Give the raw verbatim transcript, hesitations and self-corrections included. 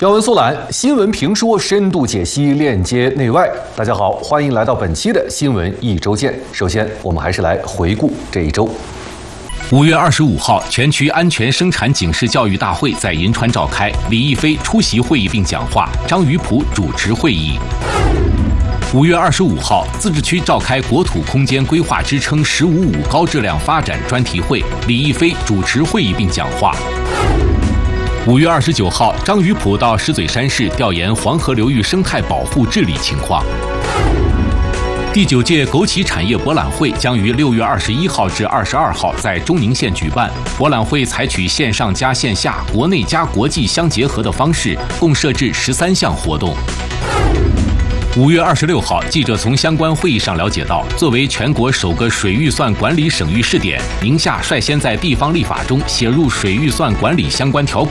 标文速览，新闻评说深度解析，链接内外。大家好，欢迎来到本期的新闻一周见。首先，我们还是来回顾这一周。 五月二十五号，全区安全生产警示教育大会在银川召开，李毅飞出席会议并讲话，张于普主持会议。五月二十五号，自治区召开国土空间规划支撑“十五五”高质量发展专题会，李毅飞主持会议并讲话。五月二十九号，张于普到石嘴山市调研黄河流域生态保护治理情况。第九届枸杞产业博览会将于六月二十一号至二十二号在中宁县举办。博览会采取线上加线下、国内加国际相结合的方式，共设置十三项活动。五月二十六号，记者从相关会议上了解到，作为全国首个水预算管理省域试点，宁夏率先在地方立法中写入水预算管理相关条款。